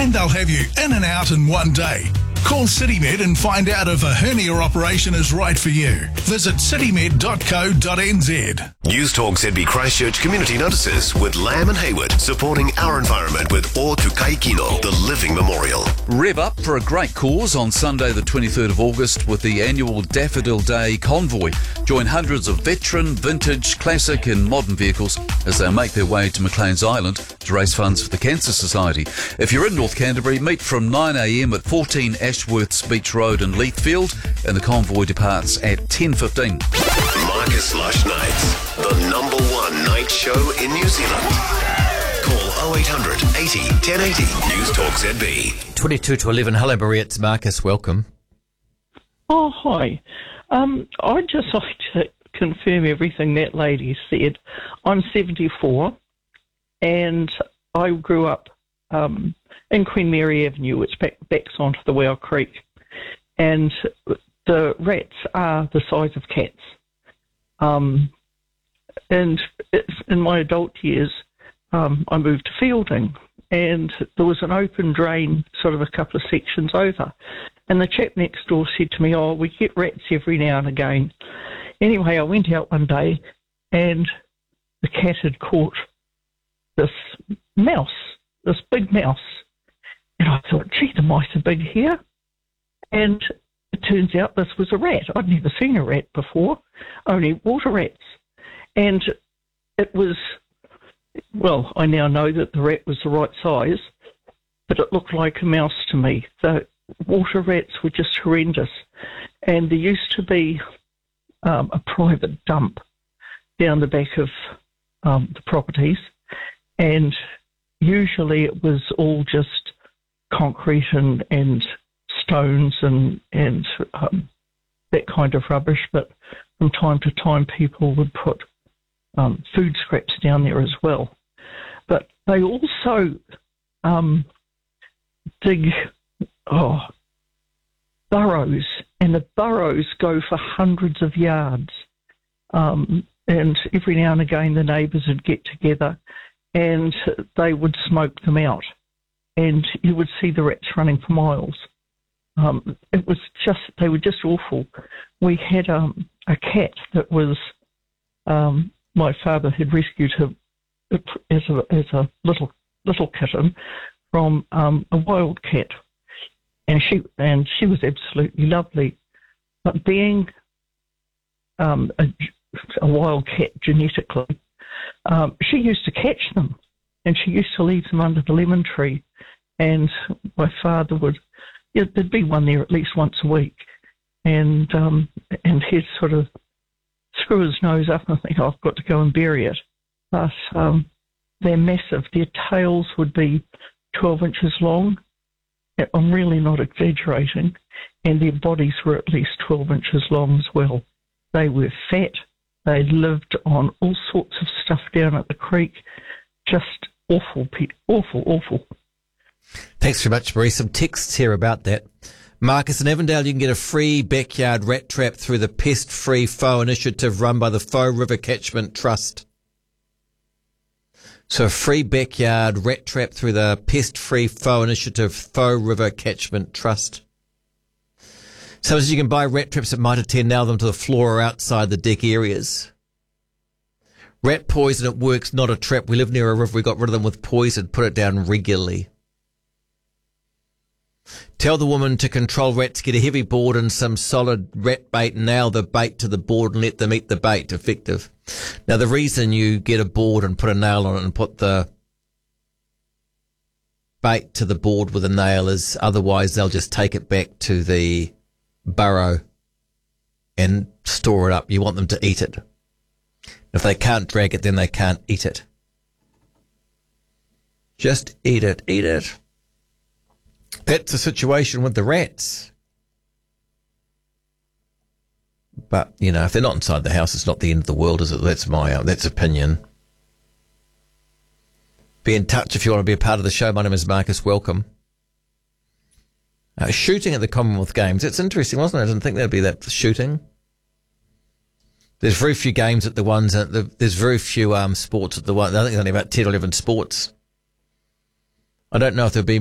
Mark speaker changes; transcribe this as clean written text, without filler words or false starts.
Speaker 1: and they'll have you in and out in one day. Call CityMed and find out if a hernia operation is right for you. Visit citymed.co.nz.
Speaker 2: News Talk ZB Christchurch Community Notices with Lamb and Hayward, supporting our environment with O Tukai Kino, the Living Memorial.
Speaker 3: Rev up for a great cause on Sunday the 23rd of August with the annual Daffodil Day Convoy. Join hundreds of veteran, vintage, classic and modern vehicles as they make their way to Maclean's Island to raise funds for the Cancer Society. If you're in North Canterbury, meet from 9am at 14 Ashworths Beach Road in Leithfield, and the convoy departs at 10:15.
Speaker 2: Marcus Lush Nights, the #1 night show in New Zealand. Call 0800 80 1080 News Talk ZB.
Speaker 4: 22 to 11. Hello, Maria. It's Marcus. Welcome.
Speaker 5: Oh, hi. I'd just like to confirm everything that lady said. I'm 74, and I grew up in Queen Mary Avenue, which backs onto the Whale Creek, and the rats are the size of cats. And in my adult years, I moved to Fielding, and there was an open drain sort of a couple of sections over. And the chap next door said to me, we get rats every now and again. Anyway, I went out one day, and the cat had caught this mouse, this big mouse. And I thought, gee, the mice are big here. And it turns out this was a rat. I'd never seen a rat before, only water rats. And it was, well, I now know that the rat was the right size, but it looked like a mouse to me. The water rats were just horrendous. And there used to be a private dump down the back of the properties, and usually it was all just concrete and stones and that kind of rubbish, but from time to time people would put food scraps down there as well. But they also dig burrows, and the burrows go for hundreds of yards. And every now and again the neighbours would get together and they would smoke them out, and you would see the rats running for miles. It was just, they were just awful. We had a cat that was, my father had rescued her as a little kitten from a wild cat, and she was absolutely lovely. But being a wild cat genetically, she used to catch them, and she used to leave them under the lemon tree. And my father would, there'd be one there at least once a week, and he'd sort of screw his nose up and think, I've got to go and bury it. But they're massive. Their tails would be 12 inches long. I'm really not exaggerating. And their bodies were at least 12 inches long as well. They were fat. They lived on all sorts of stuff down at the creek. Just awful, awful.
Speaker 4: Thanks very much, Marie. Some texts here about that. Marcus, in Avondale, you can get a free backyard rat trap through the Pest Free Foe initiative run by the Foe River Catchment Trust. So a free backyard rat trap through the Pest Free Foe initiative, Foe River Catchment Trust. So as you can buy rat traps at Mitre 10, nail them to the floor or outside the deck areas. Rat poison, it works, not a trap. We live near a river, we got rid of them with poison, put it down regularly. Tell the woman to control rats, get a heavy board and some solid rat bait, nail the bait to the board and let them eat the bait. Effective. Now, the reason you get a board and put a nail on it and put the bait to the board with a nail is otherwise they'll just take it back to the burrow and store it up. You want them to eat it. If they can't drag it, then they can't eat it. Just eat it, eat it. That's the situation with the rats. But, if they're not inside the house, it's not the end of the world, is it? That's opinion. Be in touch if you want to be a part of the show. My name is Marcus. Welcome. Shooting at the Commonwealth Games. It's interesting, wasn't it? I didn't think there'd be that shooting. There's very few games at the ones. There's very few sports at the one. I think there's only about 10 or 11 sports. I don't know if there'll be